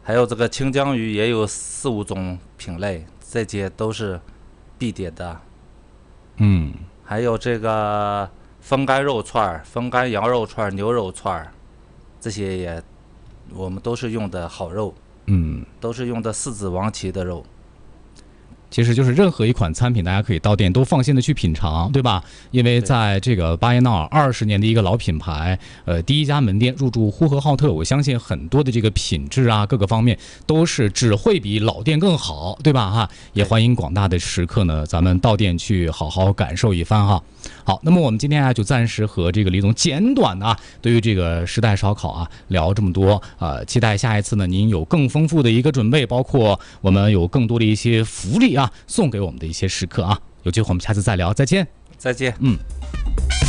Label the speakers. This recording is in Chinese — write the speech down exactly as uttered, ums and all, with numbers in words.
Speaker 1: 还有这个清江鱼也有四五种品类，这些都是必点的。
Speaker 2: 嗯，
Speaker 1: 还有这个风干肉串、风干羊肉串、牛肉串，这些也我们都是用的好肉，
Speaker 2: 嗯，
Speaker 1: 都是用的四子王旗的肉。
Speaker 2: 其实就是任何一款餐品，大家可以到店都放心的去品尝，对吧？因为在这个巴彦淖尔二十年的一个老品牌，呃，第一家门店入驻呼和浩特，我相信很多的这个品质啊，各个方面都是只会比老店更好，对吧？哈，也欢迎广大的食客呢，咱们到店去好好感受一番哈。好，那么我们今天啊，就暂时和这个李总简短的啊，对于这个时代烧烤啊聊这么多，呃，期待下一次呢，您有更丰富的一个准备，包括我们有更多的一些福利啊，送给我们的一些食客啊。有机会我们下次再聊，再见，
Speaker 1: 再见。
Speaker 2: 嗯。